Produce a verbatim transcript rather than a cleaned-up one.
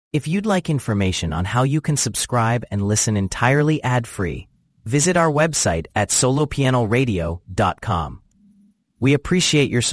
If you'd like information on how you can subscribe and listen entirely ad-free, visit our website at solo piano radio dot com. We appreciate your support.